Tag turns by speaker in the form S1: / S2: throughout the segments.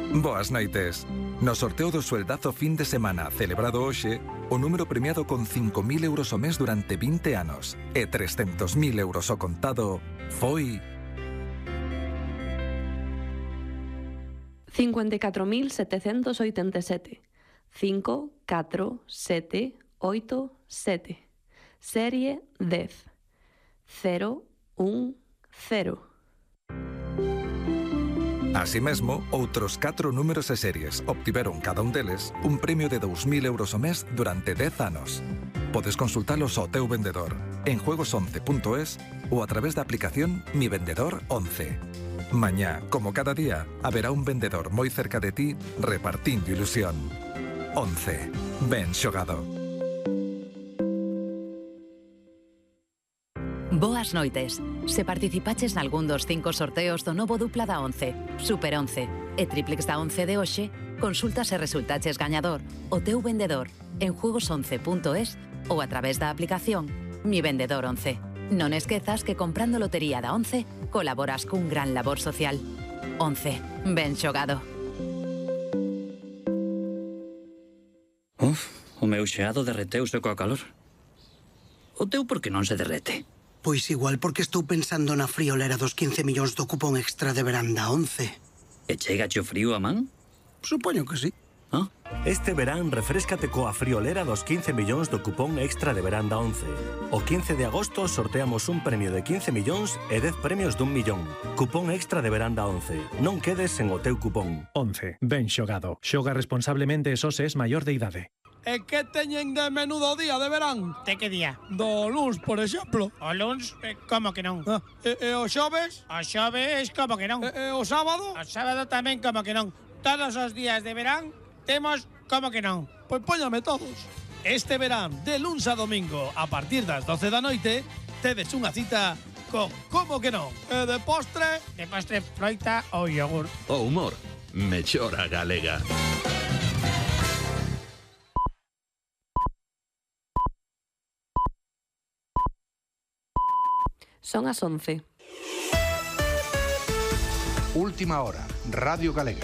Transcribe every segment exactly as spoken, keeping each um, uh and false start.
S1: Boas noites. No sorteo do sueldazo fin de semana celebrado hoxe, o número premiado con cinco mil euros ao mes durante vinte anos e trescentos mil euros ao contado foi...
S2: cincuenta y cuatro mil setecientos ochenta y siete. cinco, cuatro, siete, ocho, siete. Serie diez. cero, uno, cero.
S1: Así mesmo, outros catro números e series obtiveron cada un deles un premio de dous mil euros ao mes durante dez anos. Podes consultalos ao teu vendedor en juegos once punto es ou a través da aplicación Mi Vendedor once. Mañá, como cada día, haberá un vendedor moi cerca de ti repartindo ilusión. once. Ben xogado.
S3: Boas noites. Se participaches nalgún dos cinco sorteos do novo dupla da once, Super once e Triplex da once de hoxe, consulta se resultaches gañador o teu vendedor en juegos once punto es ou a través da aplicación Mi Vendedor once. Non esquezas que comprando lotería da once colaboras cun gran labor social. once. Ben xogado.
S4: Uf, o meu xeado derreteuse coa calor. O teu por que non se derrete?
S5: Pois igual porque estou pensando na friolera dos quince millóns do cupón extra de verán da once.
S4: E chega o frío a man?
S5: Supoño que sí.
S4: ¿Ah?
S6: Este verán refréscate coa friolera dos quince millóns do cupón extra de verán da once. O quince de agosto sorteamos un premio de quince millóns e dez premios dun millón. Cupón extra de verán da once. Non quedes sen o teu cupón.
S7: once. Ben xogado. Xoga responsablemente e só se es maior de idade.
S8: E que teñen de menudo día de verán?
S9: De que día?
S8: Do luns, por exemplo.
S9: O luns, eh, como que non?
S8: Ah, e, e o xoves?
S9: O xoves, como que non?
S8: E, e o sábado?
S9: O sábado tamén, como que non? Todos os días de verán temos como que non?
S8: Pois póñame todos. Este verán, de luns a domingo, a partir das doce da noite, tedes unha cita con como que non? E de postre?
S9: De postre, froita ou yogur.
S10: O humor, mellora galega.
S2: Son as once.
S11: Última hora, Radio Galega.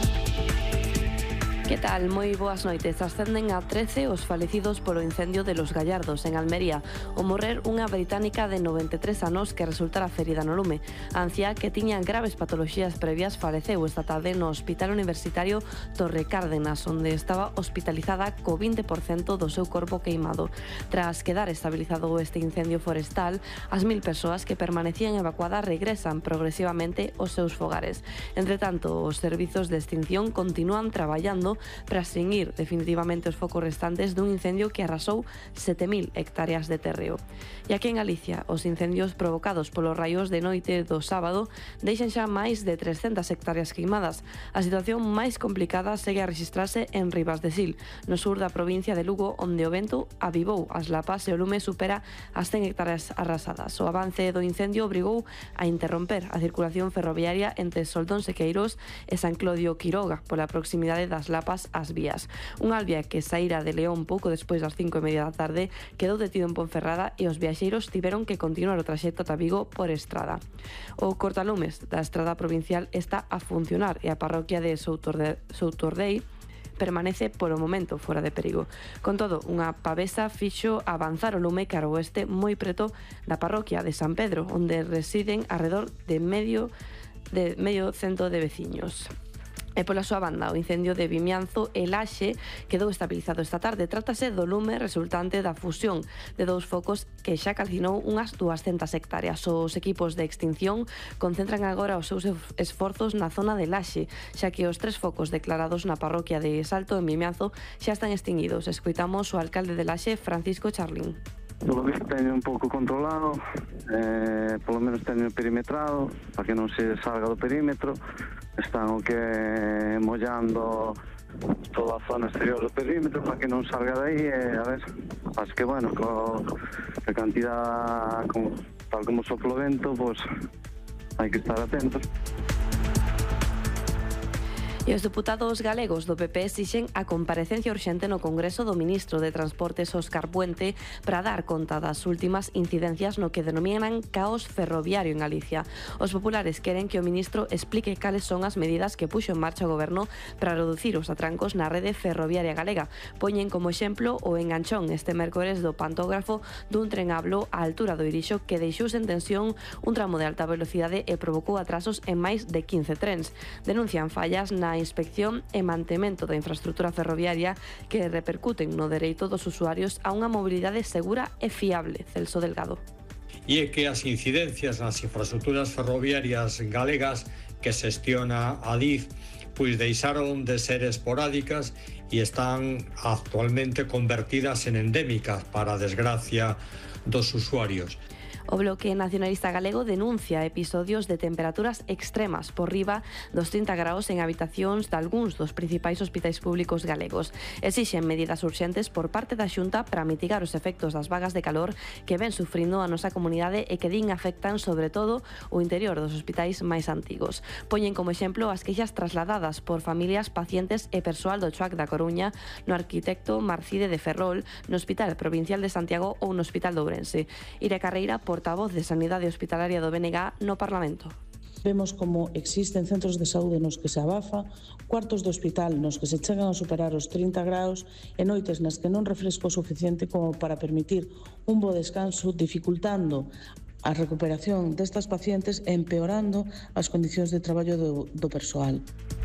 S2: Que tal? Moi boas noites. Ascenden a trece os falecidos polo incendio de Los Gallardos, en Almería. O morrer unha británica de noventa e tres anos que resultara ferida no lume. A anciá, que tiña graves patoloxías previas, faleceu esta tarde no Hospital Universitario Torre Cárdenas, onde estaba hospitalizada co vinte por cento do seu corpo queimado. Tras quedar estabilizado este incendio forestal, as mil persoas que permanecían evacuadas regresan progresivamente aos seus fogares. Entre tanto, os servizos de extinción continúan traballando para extinguir definitivamente os focos restantes dun incendio que arrasou sete mil hectáreas de terreo. E aquí en Galicia, os incendios provocados polos raios de noite do sábado deixan xa máis de trescentas hectáreas queimadas. A situación máis complicada segue a registrarse en Ribas de Sil, no sur da provincia de Lugo, onde o vento avivou as lapas e o lume supera as cen hectáreas arrasadas. O avance do incendio obrigou a interromper a circulación ferroviaria entre Soldón Sequeiros e San Clodio Quiroga pola proximidade das lapas ás vías. Un Albia que saíra de León pouco despois das cinco e media da tarde quedou detido en Ponferrada e os viaxeiros tiveron que continuar o traxecto ata Vigo por estrada. O cortalumes da estrada provincial está a funcionar e a parroquia de Soutordei permanece polo momento fora de perigo. Con todo, unha pavesa fixo avanzar o lume cara ao oeste moi preto da parroquia de San Pedro, onde residen arredor de medio de medio cento de veciños. E pola súa banda, o incendio de Vimianzo e Laxe quedou estabilizado esta tarde. Trátase do lume resultante da fusión de dous focos que xa calcinou unhas duascentas hectáreas. Os equipos de extinción concentran agora os seus esforzos na zona de Laxe, xa que os tres focos declarados na parroquia de Salto en Vimianzo xa están extinguidos. Escoitamos o alcalde de Laxe, Francisco Charlín.
S12: Polo visto teño un pouco controlado, eh, polo menos teño perimetrado para que non se salga do perímetro. Están o que mollando toda a zona exterior do perímetro para que non salga de aí e a ver, así que bueno, co a cantidad como, tal como sopla o vento, pois hai que estar atentos.
S2: E os deputados galegos do P P exixen a comparecencia urxente no Congreso do ministro de Transportes Óscar Puente para dar conta das últimas incidencias no que denominan caos ferroviario en Galicia. Os populares queren que o ministro explique cales son as medidas que puxo en marcha o goberno para reducir os atrancos na rede ferroviaria galega. Poñen como exemplo o enganchón este mércores do pantógrafo dun tren Ablo á altura do Irixo que deixou sen tensión un tramo de alta velocidade e provocou atrasos en máis de quince trens. Denuncian fallas na inspección e mantemento da infraestructura ferroviaria que repercuten no dereito dos usuarios a unha mobilidade segura e fiable. Celso Delgado.
S13: E é que as incidencias nas infraestructuras ferroviarias galegas que xestiona a D I F pois deixaron de ser esporádicas e están actualmente convertidas en endémicas para a desgracia dos usuarios.
S2: O Bloque Nacionalista Galego denuncia episodios de temperaturas extremas por riba dos trinta graus en habitacións de algúns dos principais hospitais públicos galegos. Exixen medidas urxentes por parte da Xunta para mitigar os efectos das vagas de calor que ven sufrindo a nosa comunidade e que din afectan sobre todo o interior dos hospitais máis antigos. Poñen como exemplo as queixas trasladadas por familias, pacientes e persoal do Chuac da Coruña, no Arquitecto Marcide de Ferrol, no Hospital Provincial de Santiago ou no Hospital de Ourense. Ire Carreira, portavoz de Sanidade Hospitalaria do B N G no Parlamento.
S14: Vemos como existen centros de saúde nos que se abafa, cuartos de hospital nos que se chegan a superar os trinta graus e noites nas que non refresco suficiente como para permitir un bo descanso, dificultando a recuperación destas pacientes e empeorando as condicións de traballo do, do persoal.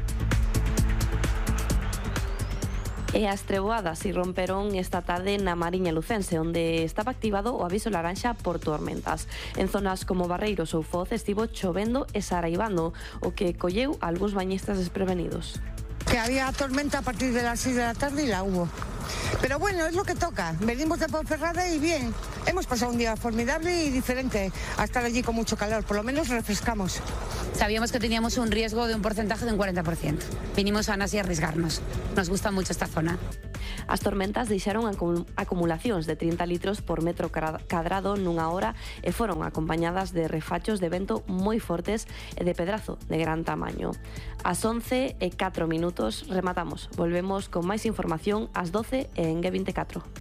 S2: E as treboadas irromperon esta tarde na Mariña Lucense, onde estaba activado o aviso laranxa por tormentas. En zonas como Barreiros ou Foz estivo chovendo e saraivando, o que colleu a algúns bañistas desprevenidos.
S15: Que había tormenta a partir de las seis de la tarde y la hubo. Pero bueno, es lo que toca. Venimos de Ponferrada y bien. Hemos pasado un día formidable y diferente a estar allí con mucho calor. Por lo menos refrescamos.
S16: Sabíamos que teníamos un riesgo de un porcentaje de un cuarenta por ciento. Vinimos a Anas y a arriesgarnos. Nos gusta mucho esta zona.
S2: As tormentas deixaron acumulacións de trinta litros por metro cadrado nunha hora e foron acompañadas de refachos de vento moi fortes e de pedrazo de gran tamaño. Ás once e catro minutos rematamos. Volvemos con máis información ás doce en G veinticuatro.